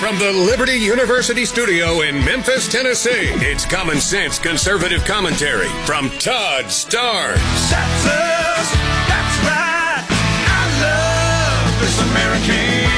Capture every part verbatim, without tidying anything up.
From the Liberty University studio in Memphis, Tennessee, it's common sense conservative commentary from Todd Starnes. That's us. That's right. I love this American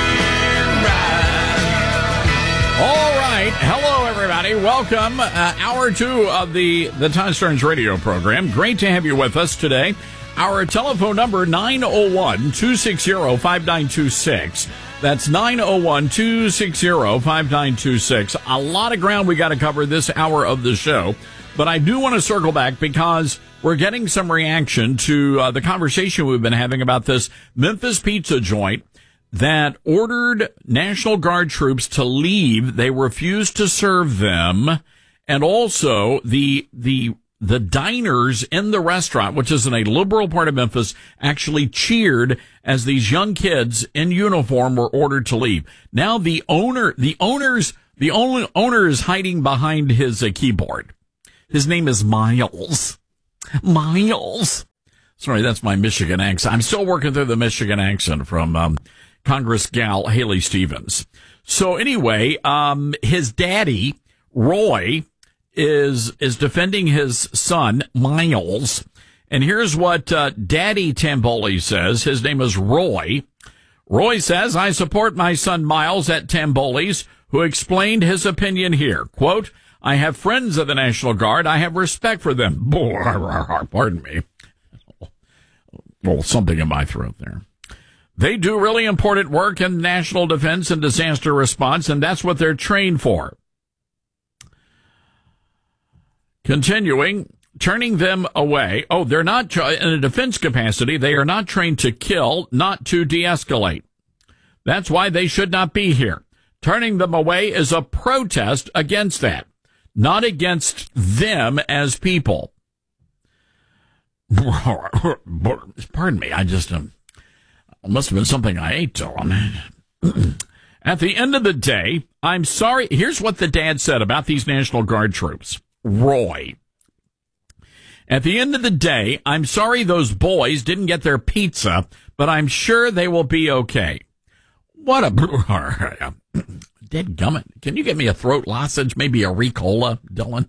ride. All right. Hello, everybody. Welcome. Uh, hour two of the, the Todd Starnes radio program. Great to have you with us today. Our telephone number, nine oh one, two six zero, five nine two six. That's nine oh one, two six zero, five nine two six. A lot of ground we got to cover this hour of the show, but I do want to circle back because we're getting some reaction to uh, the conversation we've been having about this Memphis pizza joint that ordered National Guard troops to leave. They refused to serve them, and also the the The diners in the restaurant, which is in a liberal part of Memphis, actually cheered as these young kids in uniform were ordered to leave. Now the owner, the owner's, the owner, owner is hiding behind his uh, keyboard. His name is Miles. Miles. Sorry, that's my Michigan accent. I'm still working through the Michigan accent from um, Congress gal Haley Stevens. So anyway, um, his daddy, Roy, is is defending his son, Miles. And here's what uh, Daddy Tamboli says. His name is Roy. Roy says, I support my son Miles at Tamboli's, who explained his opinion here. Quote, I have friends of the National Guard. I have respect for them. Pardon me. Well, something in my throat there. They do really important work in national defense and disaster response, and that's what they're trained for. Continuing, turning them away. Oh, they're not tra- in a defense capacity. They are not trained to kill, not to de-escalate. That's why they should not be here. Turning them away is a protest against that, not against them as people. Pardon me. I just, um, must have been something I ate, Dylan. At the end of the day, I'm sorry. Here's what the dad said about these National Guard troops. Roy. At the end of the day, I'm sorry those boys didn't get their pizza, but I'm sure they will be okay. What a dead gummit. Can you get me a throat lozenge, maybe a Ricola, Dylan?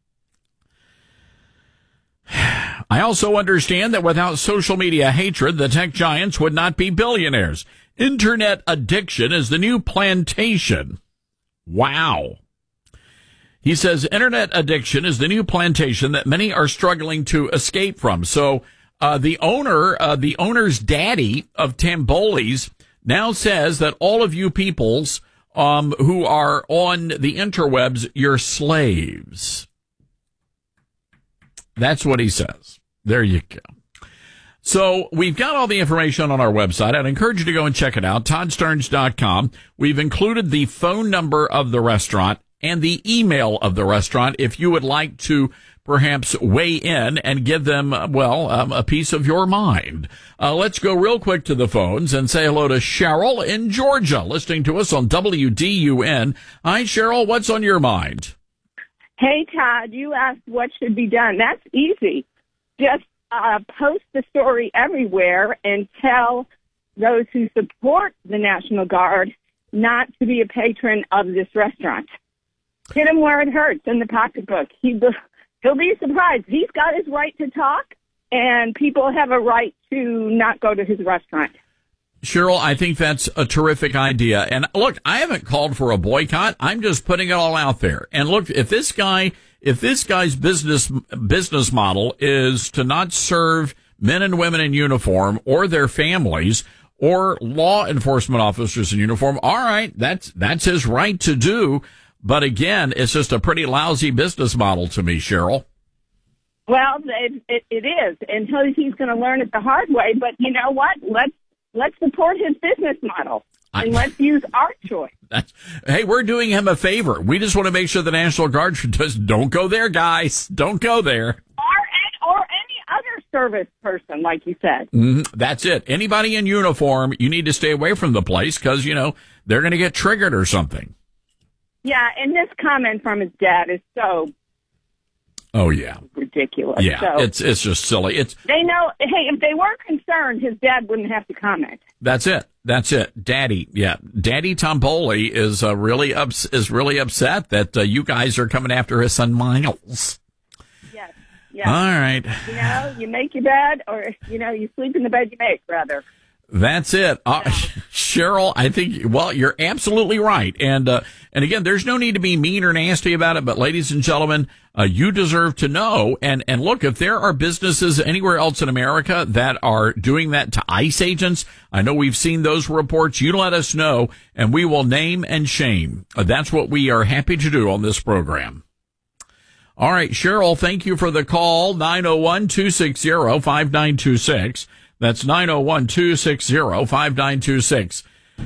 I also understand that without social media hatred, the tech giants would not be billionaires. Internet addiction is the new plantation. Wow. He says internet addiction is the new plantation that many are struggling to escape from. So uh, the owner, uh, the owner's daddy of Tamboli's now says that all of you peoples um, who are on the interwebs, you're slaves. That's what he says. There you go. So we've got all the information on our website. I'd encourage you to go and check it out, todd starnes dot com. We've included the phone number of the restaurant and the email of the restaurant if you would like to perhaps weigh in and give them, well, um, a piece of your mind. Uh, let's go real quick to the phones and say hello to Cheryl in Georgia, listening to us on W D U N. Hi, Cheryl. What's on your mind? Hey, Todd, you asked what should be done. That's easy. Just uh, post the story everywhere and tell those who support the National Guard not to be a patron of this restaurant. Hit him where it hurts, in the pocketbook. He, he'll be surprised. He's got his right to talk, and people have a right to not go to his restaurant. Cheryl, I think that's a terrific idea. And look, I haven't called for a boycott. I'm just putting it all out there. And look, if this guy, if this guy's business business model is to not serve men and women in uniform or their families or law enforcement officers in uniform, all right, that's that's his right to do. But again, it's just a pretty lousy business model to me, Cheryl. Well, it, it, it is, and he's going to learn it the hard way. But you know what? Let's let's support his business model, and I, let's use our choice. That's, hey, we're doing him a favor. We just want to make sure the National Guard just don't go there, guys. Don't go there. Or or any other service person, like you said. Mm-hmm. That's it. Anybody in uniform, you need to stay away from the place because you know they're going to get triggered or something. Yeah, and this comment from his dad is so oh yeah ridiculous. Yeah, so it's it's just silly. It's they know. Hey, if they were concerned, his dad wouldn't have to comment. That's it. That's it, Daddy. Yeah, Daddy Tomboli is uh, really ups- is really upset that uh, you guys are coming after his son Miles. Yes. Yes. All right. You know, you make your bed, or you know, you sleep in the bed you make, rather. That's it. Uh, Cheryl, I think, well, you're absolutely right. And, uh, and again, there's no need to be mean or nasty about it, but ladies and gentlemen, uh, you deserve to know. And, and look, if there are businesses anywhere else in America that are doing that to ICE agents, I know we've seen those reports. You let us know and we will name and shame. Uh, that's what we are happy to do on this program. All right, Cheryl, thank you for the call. nine oh one, two six zero, five nine two six. That's nine oh one, two six zero, five nine two six.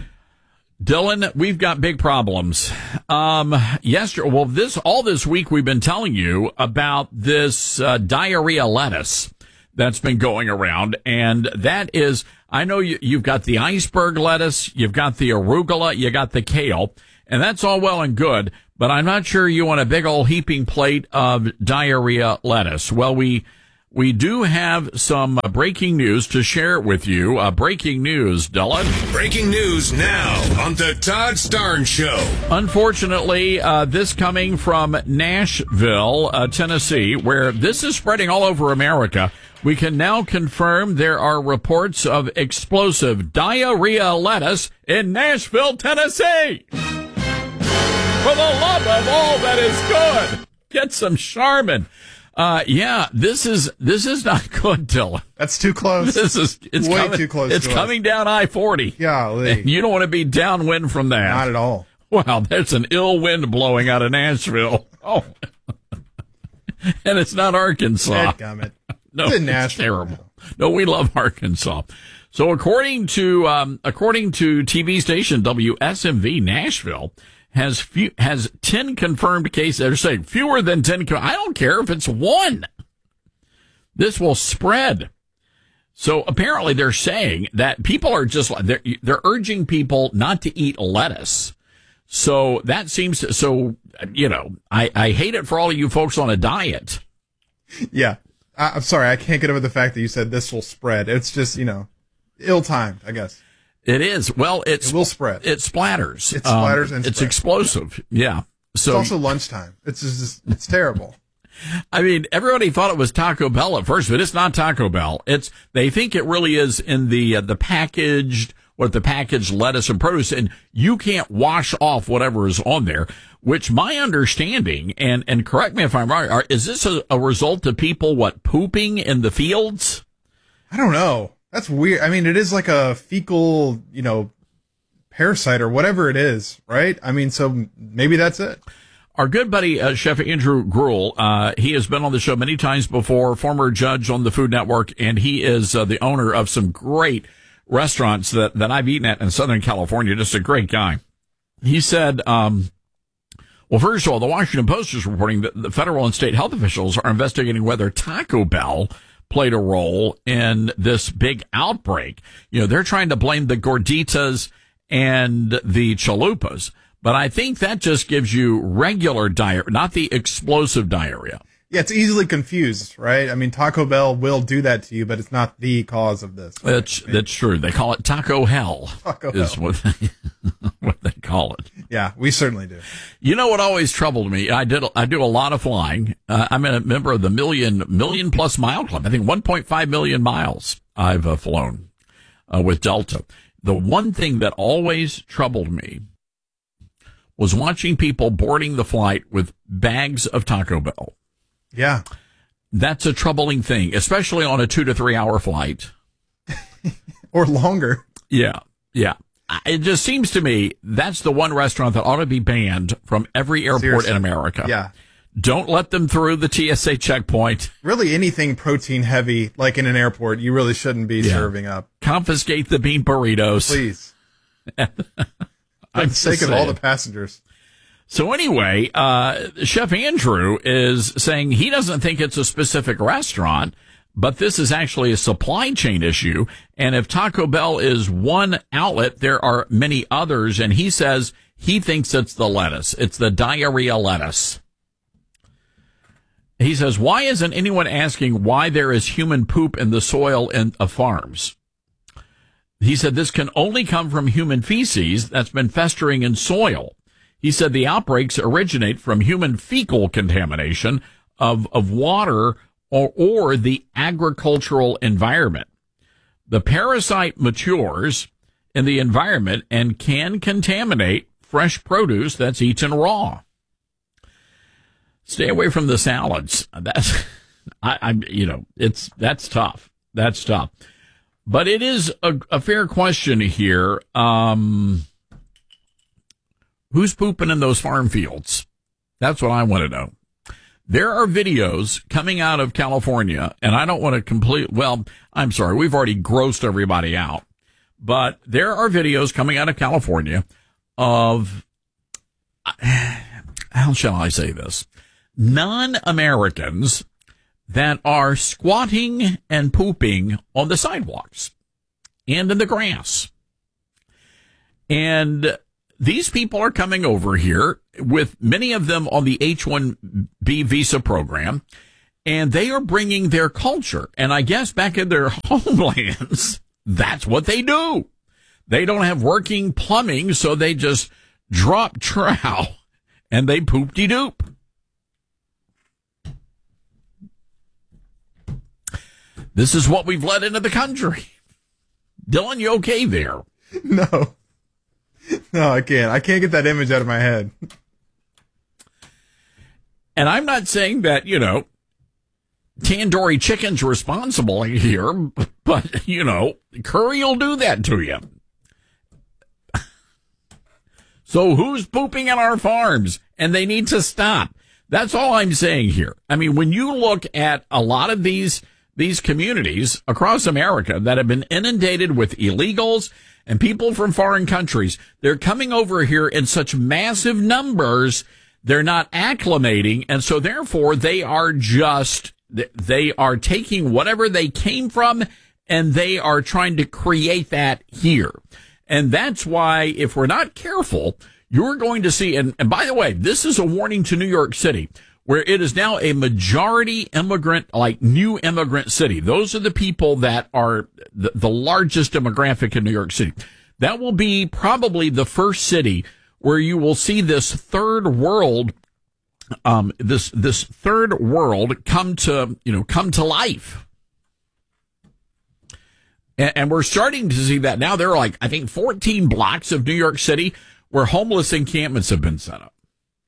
Dylan, we've got big problems. Um, yesterday, well, this, all this week we've been telling you about this, uh, diarrhea lettuce that's been going around. And that is, I know you, you've got the iceberg lettuce, you've got the arugula, you got the kale, and that's all well and good, but I'm not sure you want a big old heaping plate of diarrhea lettuce. Well, we, We do have some uh, breaking news to share with you. Uh, breaking news, Dylan. Breaking news now on the Todd Starnes Show. Unfortunately, uh, this coming from Nashville, uh, Tennessee, where this is spreading all over America. We can now confirm there are reports of explosive diarrhea lettuce in Nashville, Tennessee. For the love of all that is good, get some Charmin. Uh, yeah, this is, this is not good, Dylan. That's too close. This is, it's way coming, too close. It's to coming us. down I forty. Golly. You don't want to be downwind from that. Not at all. Wow, there's an ill wind blowing out of Nashville. Oh. And it's not Arkansas. Dadgummit. No, it's, in it's Nashville. terrible. No, we love Arkansas. So according to, um, according to T V station W S M V Nashville, has few, has ten confirmed cases. They're saying fewer than ten. I don't care if it's one. This will spread. So apparently they're saying that people are just, they're, they're urging people not to eat lettuce. So that seems to, so, you know, I, I hate it for all of you folks on a diet. Yeah. I, I'm sorry. I can't get over the fact that you said this will spread. It's just, you know, ill-timed, I guess. It is. Well, it's, it will spread. It splatters. It splatters um, and it's spreads. explosive. Yeah. So it's also lunchtime. It's just, it's terrible. I mean, everybody thought it was Taco Bell at first, but it's not Taco Bell. It's, they think it really is in the, uh, the packaged, what the packaged lettuce and produce, and you can't wash off whatever is on there, which my understanding, and, and correct me if I'm wrong, are, is this a, a result of people, what, pooping in the fields? I don't know. That's weird. I mean, it is like a fecal, you know, parasite or whatever it is, right? I mean, so maybe that's it. Our good buddy, uh, Chef Andrew Gruel, uh, he has been on the show many times before, former judge on the Food Network, and he is uh, the owner of some great restaurants that, that I've eaten at in Southern California. Just a great guy. He said, um, well, first of all, the Washington Post is reporting that the federal and state health officials are investigating whether Taco Bell played a role in this big outbreak. You know, they're trying to blame the gorditas and the chalupas, but I think that just gives you regular diarrhea, not the explosive diarrhea. Yeah, it's easily confused, right? I mean, Taco Bell will do that to you, but it's not the cause of this. Right? That's, I mean, that's true. They call it Taco Hell. Taco is Hell. What they, what they call it. Yeah, we certainly do. You know what always troubled me? I did, I do a lot of flying. Uh, I'm a member of the million, million plus mile club. I think one point five million miles I've uh, flown, uh, with Delta. The one thing that always troubled me was watching people boarding the flight with bags of Taco Bell. Yeah. That's a troubling thing, especially on a two to three hour flight. Or longer. Yeah. Yeah. It just seems to me that's the one restaurant that ought to be banned from every airport Seriously. in America. Yeah. Don't let them through the T S A checkpoint. Really anything protein heavy, like in an airport, you really shouldn't be Yeah. serving up. Confiscate the bean burritos. Please. For I'm the sake just of all saying. the passengers. So anyway, uh, Chef Andrew is saying he doesn't think it's a specific restaurant, but this is actually a supply chain issue. And if Taco Bell is one outlet, there are many others. And he says he thinks it's the lettuce. It's the diarrhea lettuce. He says, why isn't anyone asking why there is human poop in the soil in, of farms? He said this can only come from human feces that's been festering in soil. He said the outbreaks originate from human fecal contamination of, of water or, or the agricultural environment. The parasite matures in the environment and can contaminate fresh produce that's eaten raw. Stay away from the salads. That's, I, I'm, you know, it's, that's tough. That's tough. But it is a, a fair question here. Um, who's pooping in those farm fields? That's what I want to know. There are videos coming out of California, and I don't want to complete, well, I'm sorry, we've already grossed everybody out. But there are videos coming out of California of, how shall I say this, non-Americans that are squatting and pooping on the sidewalks and in the grass. And these people are coming over here with many of them on the H one B visa program, and they are bringing their culture. And I guess back in their homelands, that's what they do. They don't have working plumbing, so they just drop trow and they poop-de-doop. This is what we've let into the country. Dylan, you okay there? No. No, I can't. I can't get that image out of my head. And I'm not saying that, you know, tandoori chicken's responsible here, but, you know, curry will do that to you. So who's pooping in our farms? And they need to stop. That's all I'm saying here. I mean, when you look at a lot of these these communities across America that have been inundated with illegals and people from foreign countries, they're coming over here in such massive numbers, they're not acclimating, and so therefore they are just, they are taking whatever they came from and they are trying to create that here. And that's why, if we're not careful, you're going to see, and, and by the way, this is a warning to New York City, where it is now a majority immigrant, like new immigrant city. Those are the people that are the, the largest demographic in New York City. That will be probably the first city where you will see this third world, um, this, this third world come to, you know, come to life. And, and we're starting to see that now. There are like, I think, fourteen blocks of New York City where homeless encampments have been set up.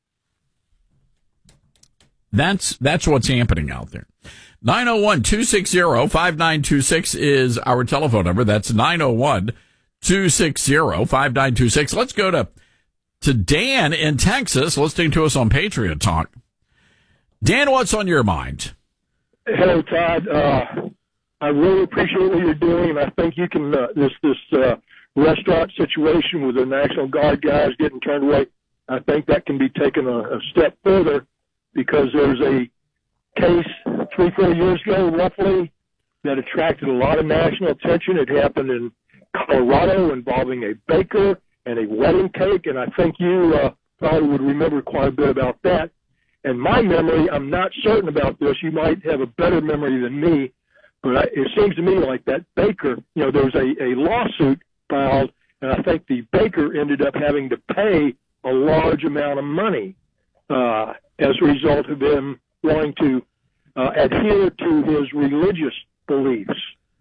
That's, that's what's happening out there. nine oh one, two six zero, five nine two six is our telephone number. That's nine oh one, two six zero, five nine two six. Let's go to, to Dan in Texas, listening to us on Patriot Talk. Dan, what's on your mind? Hello, Todd. Uh, I really appreciate what you're doing, and I think you can, uh, this, this, uh, restaurant situation with the National Guard guys getting turned away, I think that can be taken a, a step further, because there's a case three, four years ago, roughly, that attracted a lot of national attention. It happened in Colorado involving a baker and a wedding cake, and I think you uh, probably would remember quite a bit about that. And my memory, I'm not certain about this. You might have a better memory than me, but I, it seems to me like that baker, you know, there was a, a lawsuit filed, and I think the baker ended up having to pay a large amount of money uh, as a result of him wanting to uh, adhere to his religious beliefs.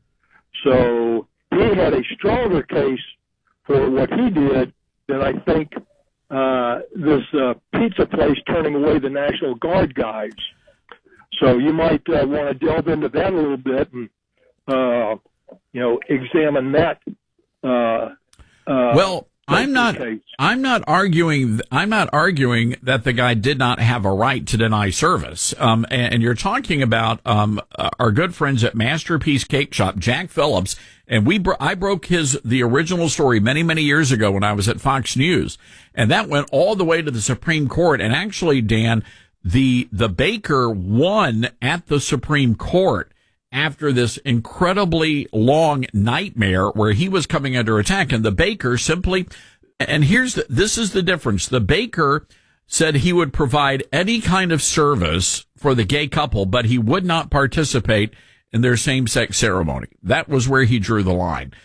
So he had a stronger case for what he did than I think uh, this uh, pizza place turning away the National Guard guys. So you might uh, want to delve into that a little bit and, uh, you know, examine that. Uh, uh, well, I'm not. I'm not arguing. I'm not arguing that the guy did not have a right to deny service. Um, and, and you're talking about um, our good friends at Masterpiece Cake Shop, Jack Phillips, and we. Bro- I broke his the original story many many years ago when I was at Fox News, and that went all the way to the Supreme Court. And actually, Dan, the the baker won at the Supreme Court after this incredibly long nightmare where he was coming under attack, and the baker simply, and here's the, this is the difference. The baker said he would provide any kind of service for the gay couple, but he would not participate in their same-sex ceremony. That was where he drew the line.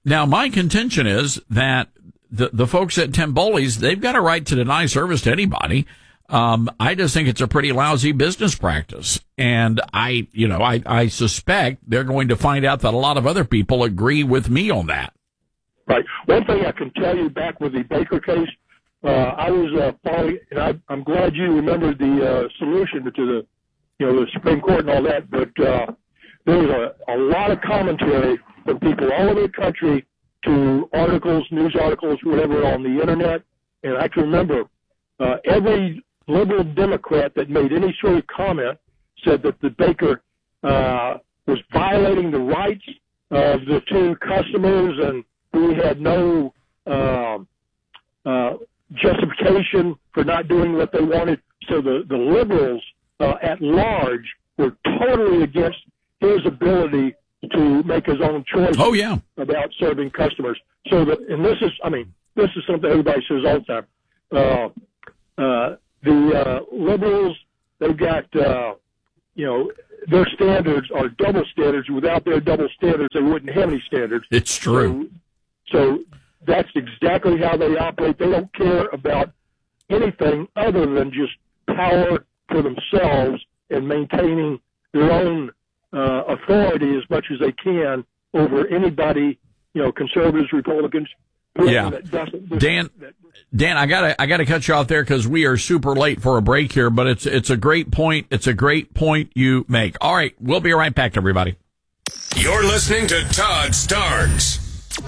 Now, my contention is that the, the folks at Timboli's, they've got a right to deny service to anybody. Um, I just think it's a pretty lousy business practice. And I, you know, I, I suspect they're going to find out that a lot of other people agree with me on that. Right. One thing I can tell you back with the Baker case, uh, I was uh, following, and I, I'm glad you remembered the uh, solution to the, you know, the Supreme Court and all that, but uh, there was a, a lot of commentary from people all over the country to articles, news articles, whatever, on the Internet. And I can remember uh, every liberal Democrat that made any sort of comment said that the Baker uh, was violating the rights of the two customers, and we had no uh, uh, justification for not doing what they wanted. So the, the liberals uh, at large were totally against his ability to make his own choice oh, yeah. about serving customers. So that, and this is, I mean, this is something everybody says all the time. Uh, uh, the uh, liberals, they've got, uh, you know, their standards are double standards. Without their double standards, they wouldn't have any standards. It's true. So, so that's exactly how they operate. They don't care about anything other than just power for themselves and maintaining their own uh, authority as much as they can over anybody, you know, conservatives, Republicans. Yeah. That doesn't, Dan, that, Dan, I gotta, I gotta cut you off there because we are super late for a break here, but it's, it's a great point. It's a great point you make. All right. We'll be right back, everybody. You're listening to Todd Starnes.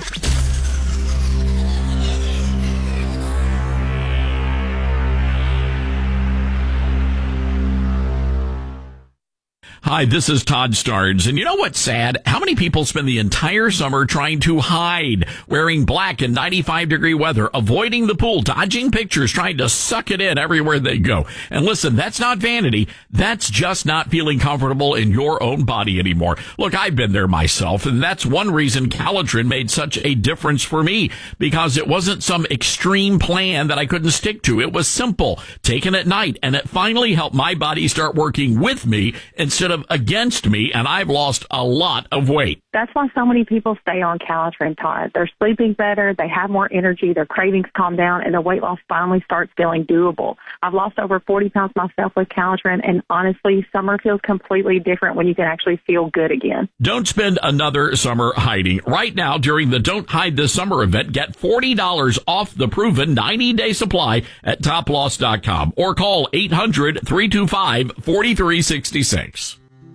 Hi, this is Todd Starnes, and you know what's sad? How many people spend the entire summer trying to hide, wearing black in ninety-five degree weather, avoiding the pool, dodging pictures, trying to suck it in everywhere they go? And listen, that's not vanity. That's just not feeling comfortable in your own body anymore. Look, I've been there myself, and that's one reason Calitrin made such a difference for me, because it wasn't some extreme plan that I couldn't stick to. It was simple, taken at night, and it finally helped my body start working with me instead of against me, and I've lost a lot of weight. That's why so many people stay on Calitrin, Todd. They're sleeping better, they have more energy, their cravings calm down, and their weight loss finally starts feeling doable. I've lost over forty pounds myself with Calitrin, and honestly, summer feels completely different when you can actually feel good again. Don't spend another summer hiding. Right now, during the Don't Hide This Summer event, get forty dollars off the proven ninety day supply at top loss dot com or call eight hundred, three two five, four three six six.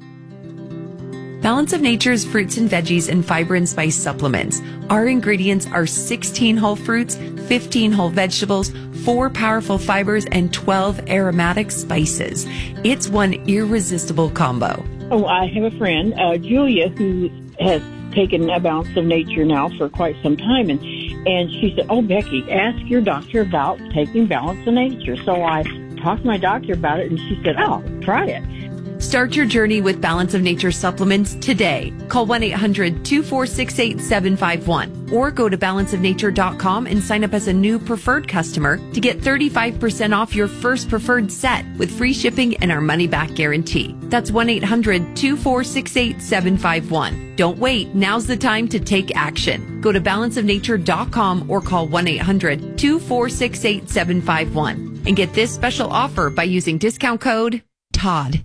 Balance of Nature's fruits and veggies and fiber and spice supplements. Our ingredients are sixteen whole fruits, fifteen whole vegetables, four powerful fibers, and twelve aromatic spices. It's one irresistible combo. Oh, I have a friend, uh, Julia, who has taken a Balance of Nature now for quite some time, and and she said, "Oh, Becky, ask your doctor about taking Balance of Nature." So I talked to my doctor about it, and she said, "Oh, try it." Start your journey with Balance of Nature supplements today. Call one eight hundred, two four six, eight seven five one or go to balance of nature dot com and sign up as a new preferred customer to get thirty-five percent off your first preferred set with free shipping and our money-back guarantee. That's one eight hundred, two four six, eight seven five one. Don't wait. Now's the time to take action. Go to balance of nature dot com or call one eight hundred, two four six, eight seven five one and get this special offer by using discount code Todd.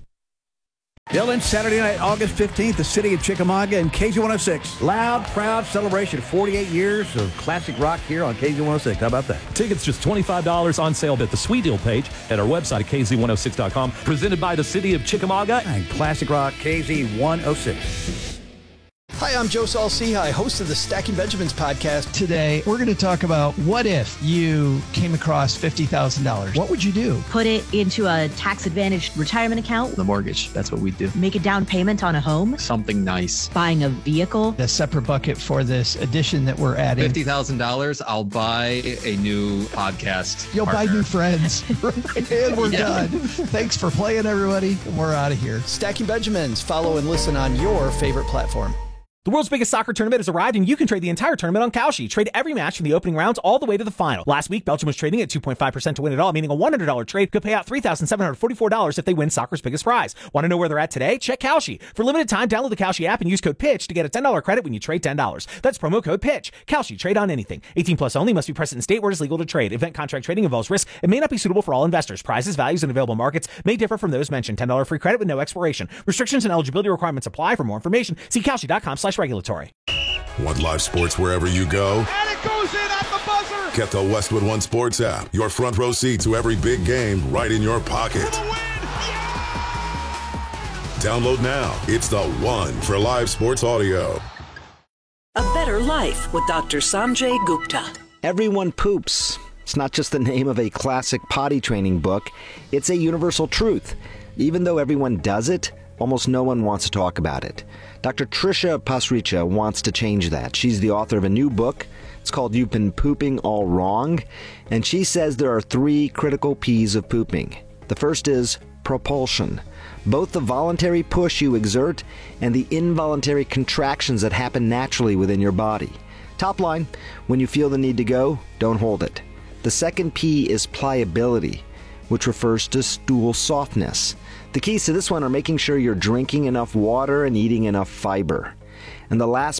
Dylan, Saturday night, August fifteenth, the city of Chickamauga and K Z one oh six. Loud, proud celebration. forty-eight years of classic rock here on K Z one oh six. How about that? Tickets just twenty-five dollars on sale at the Sweet Deal page at our website at K Z one oh six dot com. Presented by the city of Chickamauga and classic rock K Z one oh six. Hi, I'm Joe Saul-Sehy, host of the Stacking Benjamins podcast. Today, we're going to talk about what if you came across fifty thousand dollars. What would you do? Put it into a tax-advantaged retirement account. The mortgage, that's what we do. Make a down payment on a home. Something nice. Buying a vehicle. A separate bucket for this addition that we're adding. fifty thousand dollars, I'll buy a new podcast You'll partner. buy new friends. And we're yeah. done. Thanks for playing, everybody. We're out of here. Stacking Benjamins. Follow and listen on your favorite platform. The world's biggest soccer tournament has arrived, and you can trade the entire tournament on Kalshi. Trade every match from the opening rounds all the way to the final. Last week, Belgium was trading at two point five percent to win it all, meaning a one hundred dollars trade could pay out three thousand seven hundred forty-four dollars if they win soccer's biggest prize. Want to know where they're at today? Check Kalshi. For limited time, download the Kalshi app and use code PITCH to get a ten dollars credit when you trade ten dollars. That's promo code PITCH. Kalshi. Trade on anything. eighteen plus only. Must be present in state where it is legal to trade. Event contract trading involves risk and may not be suitable for all investors. Prizes, values, and available markets may differ from those mentioned. ten dollars free credit with no expiration. Restrictions and eligibility requirements apply. For more information, see Kalshi.com slash regulatory. Want live sports wherever you go? And it goes in at the buzzer. Get the Westwood One Sports app. Your front row seat to every big game right in your pocket. Download now. It's the one for live sports audio. A Better Life with Doctor Sanjay Gupta. Everyone poops. It's not just the name of a classic potty training book. It's a universal truth. Even though everyone does it, almost no one wants to talk about it. Doctor Trisha Pasricha wants to change that. She's the author of a new book. It's called You've Been Pooping All Wrong. And she says there are three critical P's of pooping. The first is propulsion. Both the voluntary push you exert and the involuntary contractions that happen naturally within your body. Top line, when you feel the need to go, don't hold it. The second P is pliability, which refers to stool softness. The keys to this one are making sure you're drinking enough water and eating enough fiber. And the last